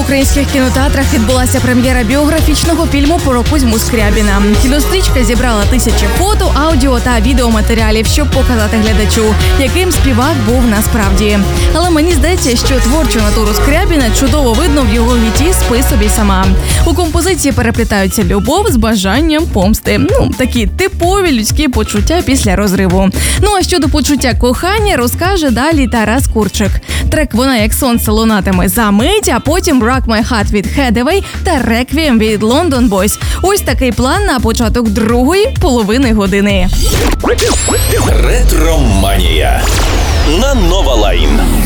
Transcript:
українських кінотеатрах відбулася прем'єра біографічного фільму про Кузьму Скрябіна. Кінострічка зібрала тисячі фото, аудіо та відеоматеріалів, щоб показати глядачу, яким співак був насправді. Але мені здається, що творчу натуру Скрябіна чудово видно в його гіті «Спи собі сама». У композиції переплітаються любов з бажанням помсти. Такі типові людські почуття після розриву. А щодо почуття кохання розкаже далі Тарас Курчик. Трек «Вона як сонце» лунатиме за мить, а потім «Rock My Heart» від Hathaway та «Requiem» від London Boys. Ось такий план на початок другої половини години. Ретроманія на Нова Лайн.